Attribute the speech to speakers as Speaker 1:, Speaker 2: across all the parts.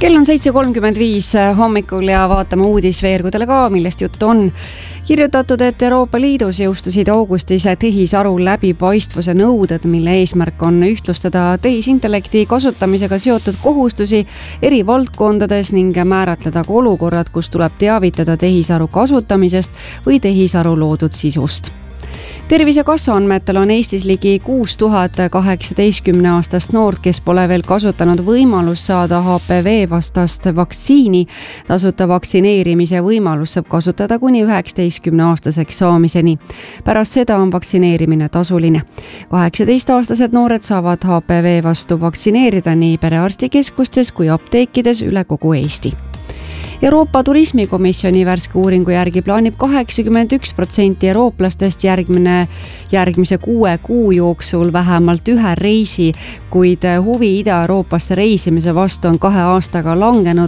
Speaker 1: Kell on 7.35 hommikul ja vaatame uudisveergudele ka, millest juttu on. Kirjutatud, et Euroopa Liidus jõustusid augustis tehisaru läbipaistvuse nõuded, mille eesmärk on ühtlustada tehisintellekti kasutamisega seotud kohustusi eri valdkondades ning määratleda ka olukorrad, kus tuleb teavitada tehisaru kasutamisest või tehisaru loodud sisust. Tervisekassa andmetel on Eestis ligi 6018-aastast noort, kes pole veel kasutanud võimalus saada HPV vastast vaktsiini. Tasuta vaktsineerimise võimalus saab kasutada kuni 19-aastaseks saamiseni. Pärast seda on vaktsineerimine tasuline. 18-aastased noored saavad HPV vastu vaktsineerida nii perearstikeskustes kui apteekides üle kogu Eesti. Euroopa Turismikomisjoni värske uuringu järgi plaanib 81% eurooplastest järgmise 6 kuu jooksul vähemalt ühe reisi, kuid huvi Ida-Euroopasse reisimise vastu on 2 aastaga langenud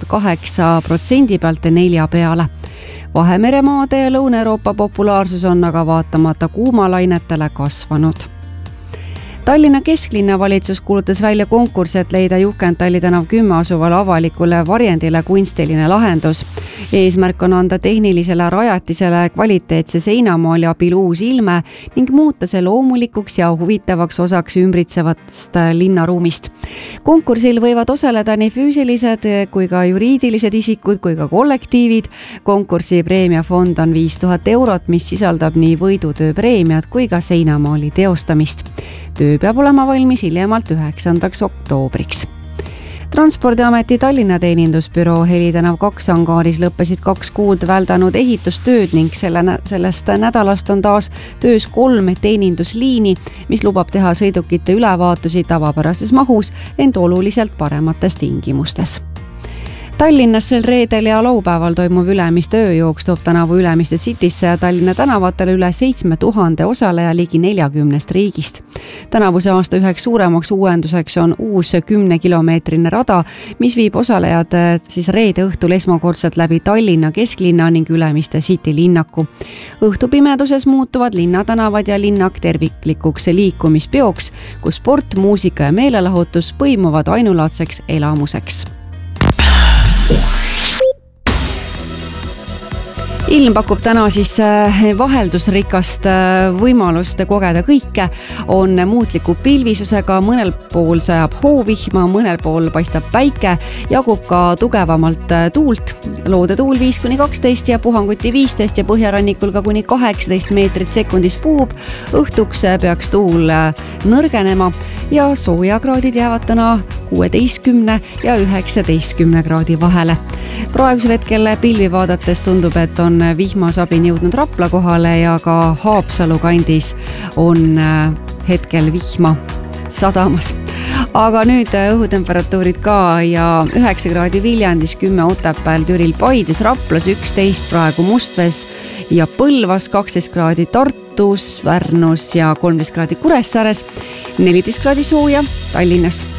Speaker 1: 8% pealt 4 peale. Vahemeremaade ja Lõuna-Euroopa populaarsus on aga vaatamata kuumalainetele kasvanud. Tallinna kesklinna valitsus kuulutas välja konkursi, et leida Juhkend-Talli tänav 10 asuvale avalikule varjendile kunstiline lahendus. Eesmärk on anda tehnilisele rajatisele kvaliteetse seinamaali abil uus ilme ning muuta see loomulikuks ja huvitavaks osaks ümbritsevast linnaruumist. Konkursil võivad osaleda nii füüsilised kui ka juriidilised isikud kui ka kollektiivid. Konkursi preemiafond on 5000 eurot, mis sisaldab nii võidutöö preemiat kui ka seinamaali teostamist. Töö peab olema valmis hiljemalt 9. oktoobriks. Transpordiameti Tallinna teenindusbüroo Heli tänav 2 hangaaris lõppesid 2 kuud väldanud ehitustööd ning sellest nädalast on taas töös 3 teenindusliini, mis lubab teha sõidukite ülevaatusi tavapärases mahus, ent oluliselt paremates tingimustes. Tallinnas sel reedel ja laupäeval toimuv Ülemiste ööjooks toob tänavu Ülemiste Citysse ja Tallinna tänavatele üle 7000 osaleja ligi 40 riigist. Tänavuse aasta üheks suuremaks uuenduseks on uus 10-kilomeetrine rada, mis viib osalejad reede õhtul esmakordselt läbi Tallinna kesklinna ning Ülemiste City linnaku. Õhtupimeduses muutuvad linnatänavad ja linnak terviklikuks liikumispeoks, kus sport, muusika ja meelelahutus põimuvad ainulaadseks elamuseks. Ilm pakub täna siis vaheldusrikast võimalust kogeda kõike. On muutliku pilvisusega, mõnel pool sajab hoovihma, mõnel pool paistab päike, jagub ka tugevamalt tuult. Loodetuul 5-12 ja puhanguti 15 ja põhjarannikul ka kuni 18 meetrit sekundis puhub. Õhtuks peaks tuul nõrgenema ja soojakraadid jäävad täna 16 ja 19 kraadi vahele. Praegusel hetkel pilvi vaadates tundub, et on vihmasabin jõudnud Rapla kohale ja ka Haapsalu kandis on hetkel vihma sadamas. Aga nüüd õhutemperatuurid ka ja 9 kraadi Viljandis, 10 Otepääl, Türil, Paides, Raplas 11, praegu Mustvees ja Põlvas 12 kraadi Tartus, Värnus ja 13 kraadi Kuressaares, 14 kraadi sooja Tallinnas.